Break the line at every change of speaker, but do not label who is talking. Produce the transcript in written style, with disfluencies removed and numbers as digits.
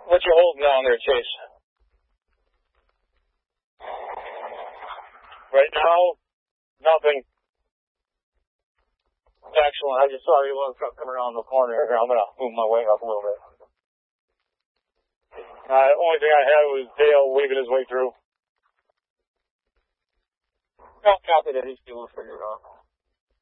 What you holding down there, Chase? Right now, nothing. Excellent. I just saw you one truck coming around the corner here. I'm going to move my way up a little bit. The only thing I had was Dale weaving his way through. I'll copy that. He's still figure it out.